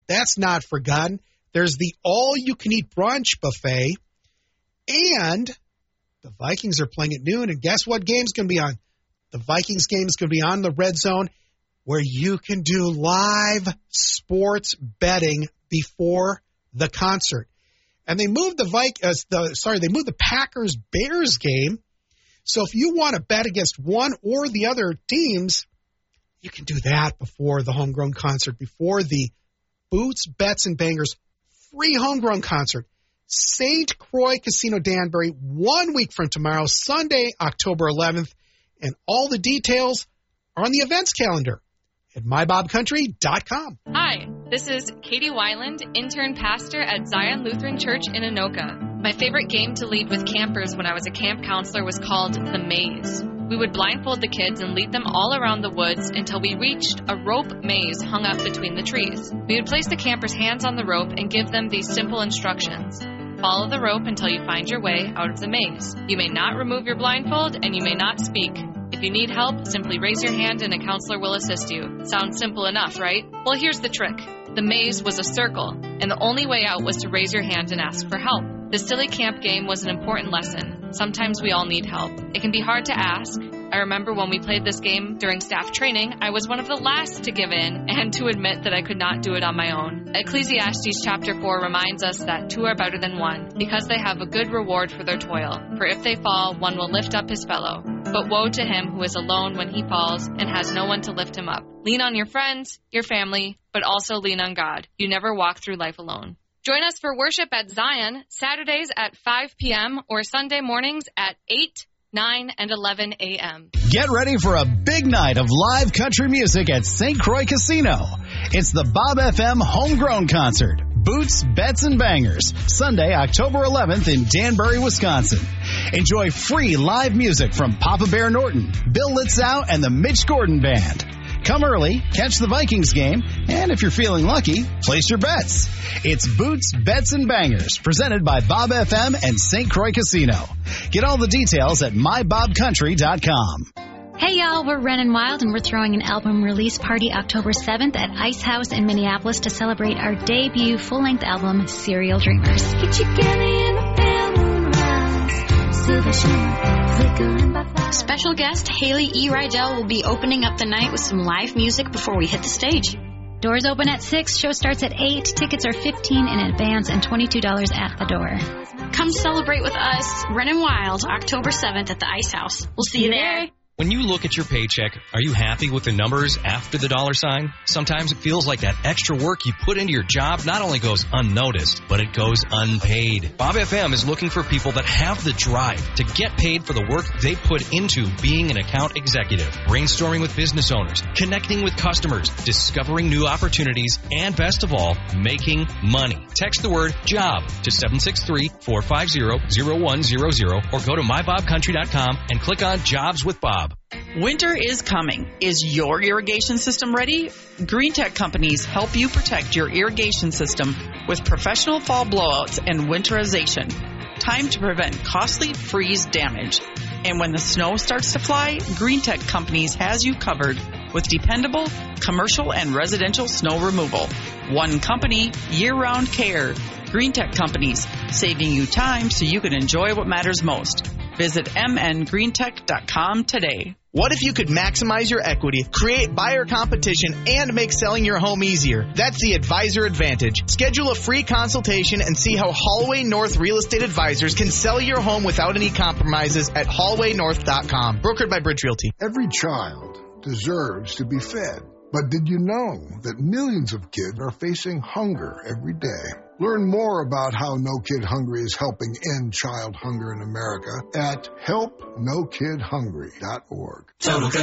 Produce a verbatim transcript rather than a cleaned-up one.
That's not forgotten. There's the all-you-can-eat brunch buffet. And the Vikings are playing at noon. And guess what game's going to be on? The Vikings game is going to be on the Red Zone, where you can do live sports betting before the concert. And they moved the Vik- uh, the sorry, they moved the Packers-Bears game. So if you want to bet against one or the other teams, you can do that before the homegrown concert, before the Boots, Bets, and Bangers free homegrown concert. Saint Croix Casino Danbury, one week from tomorrow, Sunday, October eleventh. And all the details are on the events calendar at my bob country dot com. Hi, this is Katie Weiland, intern pastor at Zion Lutheran Church in Anoka. My favorite game to lead with campers when I was a camp counselor was called The Maze. We would blindfold the kids and lead them all around the woods until we reached a rope maze hung up between the trees. We would place the campers' hands on the rope and give them these simple instructions. Follow the rope until you find your way out of the maze. You may not remove your blindfold and you may not speak. If you need help, simply raise your hand and a counselor will assist you. Sounds simple enough, right? Well, here's the trick. The maze was a circle, and the only way out was to raise your hand and ask for help. The silly camp game was an important lesson. Sometimes we all need help. It can be hard to ask. I remember when we played this game during staff training, I was one of the last to give in and to admit that I could not do it on my own. Ecclesiastes chapter four reminds us that two are better than one, because they have a good reward for their toil. For if they fall, one will lift up his fellow. But woe to him who is alone when he falls and has no one to lift him up. Lean on your friends, your family, but also lean on God. You never walk through life alone. Join us for worship at Zion, Saturdays at five p.m. or Sunday mornings at eight, nine, and eleven a.m. Get ready for a big night of live country music at Saint Croix Casino. It's the Bob F M Homegrown Concert. Boots, Bets, and Bangers. Sunday, October eleventh in Danbury, Wisconsin. Enjoy free live music from Papa Bear Norton, Bill Litzow, and the Mitch Gordon Band. Come early, catch the Vikings game, and if you're feeling lucky, place your bets. It's Boots, Bets, and Bangers, presented by Bob F M and Saint Croix Casino. Get all the details at my bob country dot com. Hey y'all, we're Ren and Wild, and we're throwing an album release party October seventh at Ice House in Minneapolis to celebrate our debut full-length album, Serial Dreamers. Get your candy in the pale moonrise, silver shimmer, flickering by fire. Special guest Haley E. Rydell will be opening up the night with some live music before we hit the stage. Doors open at six, show starts at eight. Tickets are fifteen dollars in advance and twenty-two dollars at the door. Come celebrate with us, Ren and Wild, October seventh at the Ice House. We'll see you there. When you look at your paycheck, are you happy with the numbers after the dollar sign? Sometimes it feels like that extra work you put into your job not only goes unnoticed, but it goes unpaid. Bob F M is looking for people that have the drive to get paid for the work they put into being an account executive, brainstorming with business owners, connecting with customers, discovering new opportunities, and best of all, making money. Text the word JOB to seven six three, four five zero, zero one zero zero or go to my bob country dot com and click on Jobs with Bob. Winter is coming. Is your irrigation system ready? Green Tech companies help you protect your irrigation system with professional fall blowouts and winterization. Time to prevent costly freeze damage. And when the snow starts to fly, Green Tech companies has you covered with dependable commercial and residential snow removal. One company, year-round care. Green Tech companies, saving you time so you can enjoy what matters most. Visit m n green tech dot com today. What if you could maximize your equity, create buyer competition, and make selling your home easier? That's the Advisor Advantage. Schedule a free consultation and see how Hallway North Real Estate Advisors can sell your home without any compromises at hallway north dot com. Brokered by Bridge Realty. Every child deserves to be fed. But did you know that millions of kids are facing hunger every day? Learn more about how No Kid Hungry is helping end child hunger in America at help no kid hungry dot org. Total